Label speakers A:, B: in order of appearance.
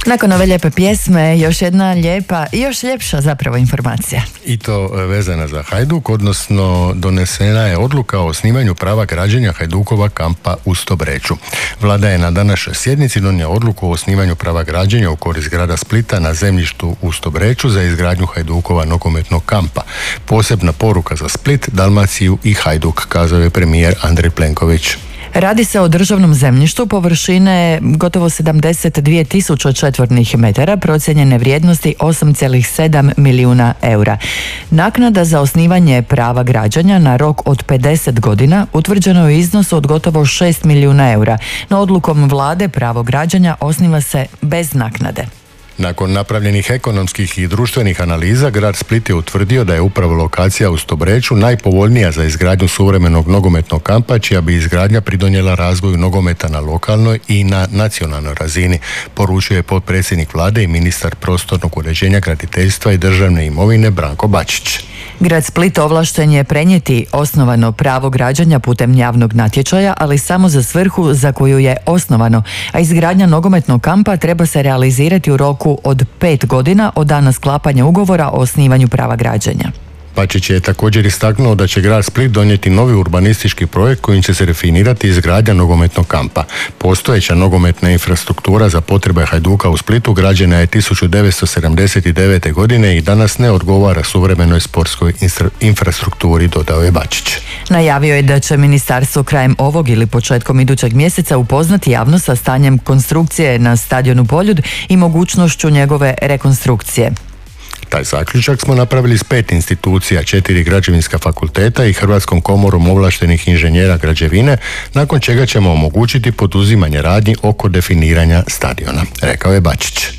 A: Nakon ove lijepe pjesme, još jedna lijepa i još ljepša zapravo informacija.
B: I to vezana za Hajduk, odnosno donesena je odluka o osnivanju prava građenja Hajdukova kampa u Stobreču. Vlada je na današnjoj sjednici donijela odluku o osnivanju prava građenja u korist grada Splita na zemljištu u Stobreču za izgradnju Hajdukova nogometnog kampa. Posebna poruka za Split, Dalmaciju i Hajduk, kazao je premijer Andrej Plenković.
A: Radi se o državnom zemljištu površine gotovo 72.000 četvornih metara, procijenjene vrijednosti 8,7 milijuna eura. Naknada za osnivanje prava građenja na rok od 50 godina utvrđeno je u iznosu od gotovo 6 milijuna eura, no odlukom vlade pravo građenja osniva se bez naknade.
B: Nakon napravljenih ekonomskih i društvenih analiza, grad Split je utvrdio da je upravo lokacija u Stobreču najpovoljnija za izgradnju suvremenog nogometnog kampa, čija bi izgradnja pridonijela razvoju nogometa na lokalnoj i na nacionalnoj razini, poručuje potpredsjednik vlade i ministar prostornog uređenja, graditeljstva i državne imovine Branko Bačić.
A: Grad Split ovlašten je prenijeti osnovano pravo građenja putem javnog natječaja, ali samo za svrhu za koju je osnovano, a izgradnja nogometnog kampa treba se realizirati u roku od 5 godina od dana sklapanja ugovora o osnivanju prava građenja.
B: Bačić je također istaknuo da će grad Split donijeti novi urbanistički projekt kojim će se definirati izgradnja nogometnog kampa. Postojeća nogometna infrastruktura za potrebe Hajduka u Splitu građena je 1979. godine i danas ne odgovara suvremenoj sportskoj infrastrukturi, dodao je Bačić.
A: Najavio je da će ministarstvo krajem ovog ili početkom idućeg mjeseca upoznati javnost sa stanjem konstrukcije na stadionu Poljud i mogućnošću njegove rekonstrukcije.
B: Taj zaključak smo napravili s 5 institucija, 4 građevinska fakulteta i Hrvatskom komorom ovlaštenih inženjera građevine, nakon čega ćemo omogućiti poduzimanje radnji oko definiranja stadiona, rekao je Bačić.